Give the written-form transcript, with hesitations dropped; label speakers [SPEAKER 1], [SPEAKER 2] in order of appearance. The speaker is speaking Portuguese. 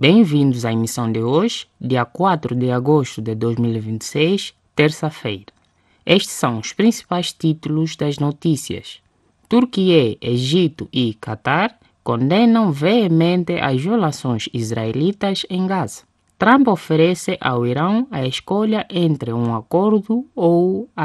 [SPEAKER 1] Bem-vindos à emissão de hoje, dia 4 de agosto de 2026, terça-feira. Estes são os principais títulos das notícias. Turquia, Egito e Catar condenam veemente as violações israelitas em Gaza. Trump oferece ao Irão a escolha entre um acordo ou a